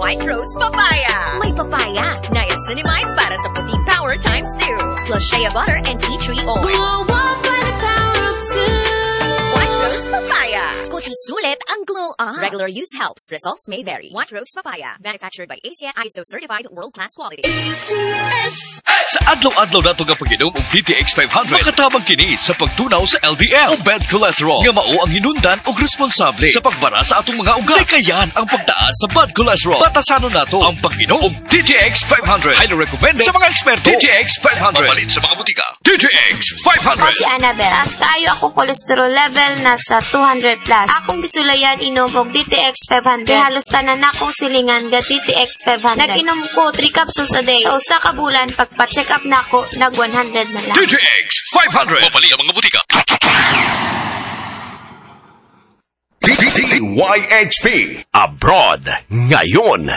White Rose Papaya. May papaya, niacinamide para sa puti power times 2. Plus shea butter and tea tree oil. Glow up by the power of 2. White Rose Papaya. Kuti sulit ang glow up. Regular use helps. Results may vary. White Rose Papaya. Manufactured by ACS ISO certified world-class quality. ACS. Sa adlaw-adlaw nato nga pag-inom og DTX 500, makatabang kini sa pagtunaw sa LDL o bad cholesterol nga mao ang hinundan og responsable sa pagbara sa atong mga ugat. Kayan ang pagtaas sa bad cholesterol. Batasanon nato ang pag-inom og DTX 500. Highly recommended sa mga eksperto. DTX 500. Mapalit sa mga butika. DTX 500. Ako si Annabel. Taas kaayo ako cholesterol level nasa 200 plus. Akong bisulayan inom og DTX 500. Halos tanan akong silingan ga DTX 500. Nag-inom ko 3 capsules a day. Sa usa ka bulan pagpa-check up na ako, nag 100 na lang. DTX 500. Mapalit sa mga butika. DYHP Abroad ngayon.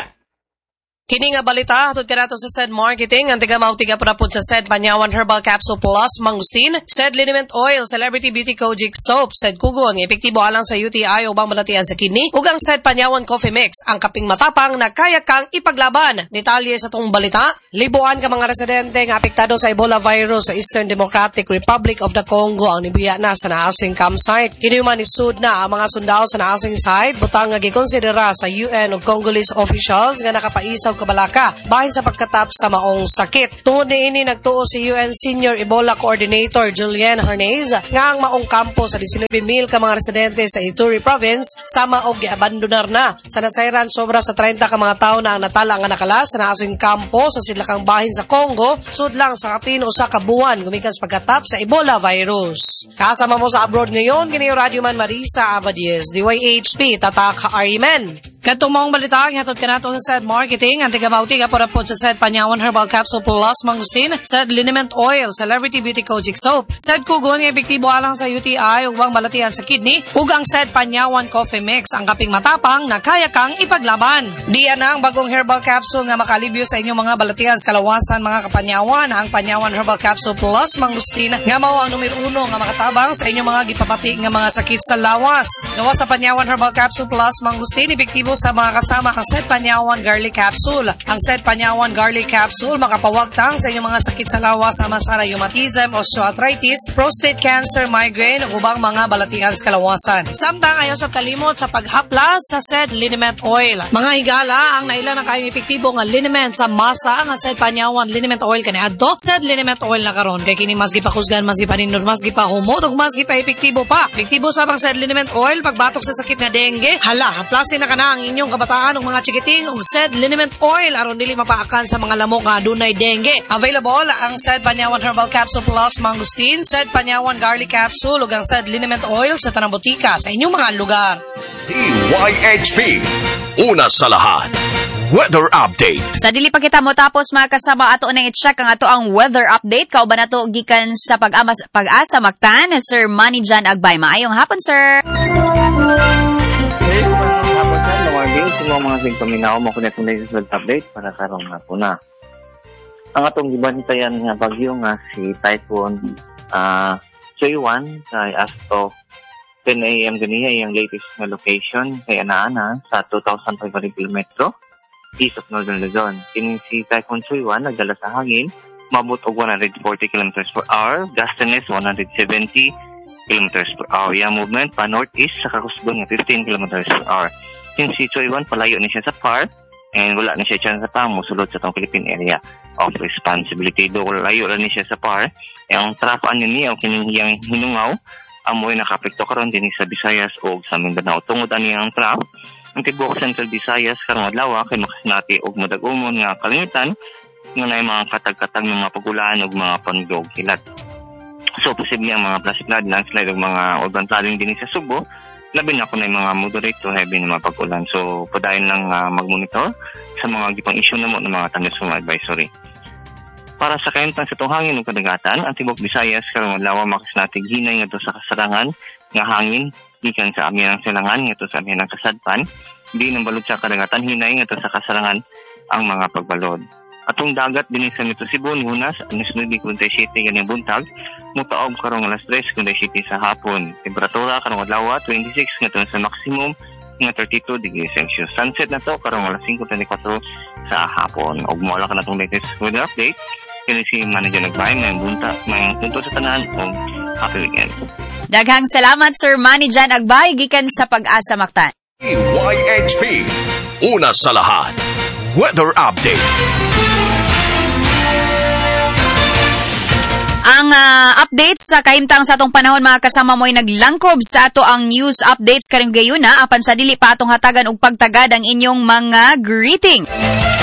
Kini nga balita hatod kanato sa SED Marketing ang tiga mautiga pud sa SED Panyawan Herbal Capsule Plus Mangustin, SED Liniment Oil, Celebrity Beauty Kojic Soap, SED Kugon epektibo alang sa UTI ubang malatian sa kidney, ug ang SED Panyawan Coffee Mix ang kaping matapang na kaya kang ipaglaban. Detalye sa tong balita, libuan ka mga residente nga apektado sa Ebola virus sa Eastern Democratic Republic of the Congo ang nibiya na sa naasing campsite. Kini man isud na ang mga sundalo sa naasing site butang nga gikonsidera sa UN ug Congolese officials nga nakapaisaw kabalaka bahin sa pagkatap sa maong sakit. Tungod niini nagtuo si UN Senior Ebola Coordinator Julian Hernandez nga ang maong kampo sa 19,000 ka mga residente sa Ituri Province sama og giabandonar na. Sa nasayran sobra sa 30 ka mga tawo na ang natala nga nakalas sa naasing kampo sa sidlakang bahin sa Congo sudlang sa kapin usa ka buwan gumikan sa pagkatap sa Ebola virus. Kasama mo sa abroad ngayon kini Radio Man Marisa Abadies, DYHP Tataka Arimen. Katong maong balita hatod kanato sa SED Marketing ang tiga mautiga porapod sa SED Panyawan Herbal Capsule Plus Mangustin, SED Liniment Oil, Celebrity Beauty Kojic Soap, SED Kugon nga epektibo alang sa UTI ug bang balatian sa kidney, ug ang SED Panyawan Coffee Mix ang kaping matapang na kaya kang ipaglaban. Diyan ang bagong herbal capsule nga makalibyo sa inyong mga balatian sa kalawasan mga kapanyawan, ang Panyawan Herbal Capsule Plus Mangustin nga mao ang numero 1 nga makatabang sa inyong mga gipapati nga mga sakit sa lawas. Gawa sa Panyawan Herbal Capsule Plus Mangustin epektibo sa mga kasama ang SED Panyawan Garlic Capsule. Ang SED Panyawan Garlic Capsule makapawagtang sa inyong mga sakit sa lawas sama sa rheumatism, osteoarthritis, prostate cancer, migraine ug ubang mga balatian sa kalawasan. Samtang ayo sa kalimot sa paghaplas sa SED Liniment Oil. Mga higala ang naila na kayong epektibo nga liniment sa masa nga SED Panyawan Liniment Oil kaniadto. SED Liniment Oil na karon kay kini mas gipakusgan, mas gipaninod, mas gipahumot ug mas gipa-epektibo pa. Epektibo sa pang SED Liniment Oil pagbatok sa sakit nga dengue. Hala, haplasin na kana ang inyong kabataan ug mga chikiting ug SED Liniment Oil aron dili mapaakan sa mga lamok nga adunay dengue. Available ang SED Panyawan Herbal Capsule Plus Mangustin, SED Panyawan Garlic Capsule ug ang SED Liniment Oil sa tanang botika sa inyong mga lugar. DYHP una sa lahat. Weather update. Sa dili pa kita mo tapos mga kasama ato nang i-check ang ato ang weather update. Kauban nato gikan sa pag-asa Mactan, Sir Manny Jan Agbay. Maayong hapon, sir. Mga paminaw mo kunet mo sa update para karong nga po na. Ang atong gibantayan nga bagyo nga si Typhoon Choy-1 kay asto 10 a.m. ganiya yung latest na location kay Anaana sa 2,500 km east of Northern Luzon. Kini si Typhoon Choy-1 nagdala sa hangin mabot og 140 km per hour, gustiness 170 km per hour. Yung movement pa northeast sa kakusgon nga 15 km per hour. Since si Choy-1 palayo ni siya sa PAR and wala ni siya dyan sa tamo sulod sa itong Philippine Area of Responsibility. Do layo lang ni siya sa PAR, ang trapaan niya o kinihiyang hinungaw amoy nakapekto karon din sa Visayas o sa Mindanao. Tungod ani ang trap, ang tibuok Central Visayas karong adlaw kay makasinati og madagumon nga kalangitan nga nay mga katag-katag ng mga pagulaan ug mga pandog hilat. So posible ang mga flash flood, landslide ug mga urban flooding din sa Subo. Labi na ako na yung mga moderate to heavy na mga pag-ulan. So, padayon lang mag-monitor sa mga gipang issue na mo ng mga thunderstorm advisory. Para sa kayuntan sa itong hangin ng kadagatan, ang Tibok Visayas, karong adlaw makasnatig hinay nga sa kasarangan nga hangin, gikan sa amin ng silangan, nga sa amin ng kasadpan, di nang balod sa kadagatan, hinay nga sa kasarangan ang mga pagbalod. Atong dagat din sa Metro Cebu, Hunas, anis 9:27 ganing buntag, mutaog karong alas 3:27 sa hapon. Temperatura karong adlaw 26 ngadto sa maximum nga 32 degrees Celsius. Sunset na to karong alas 5:24 sa hapon. Og moala ka na tong latest weather update. Kini si Manager Nagbay, may bunta, may punto sa tanan og happy weekend. Daghang salamat Sir Manny Jan Agbay gikan sa Pag-asa Mactan. DYHP. Una sa lahat, weather update. Ang updates sa kahimtang sa atong panahon mga kasama mo'y naglangkob sa ato ang news updates karing gayuna apan sa dili pa atong hatagan og pagtagad ang inyong mga greeting.